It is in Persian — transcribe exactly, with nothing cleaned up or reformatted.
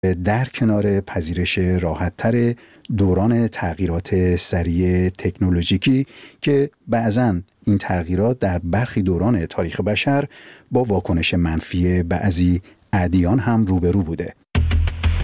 در کنار پذیرش راحت‌تر دوران تغییرات سریع تکنولوژیکی که بعضاً این تغییرات در برخی دوران تاریخ بشر با واکنش منفی بعضی ادیان هم روبرو بوده.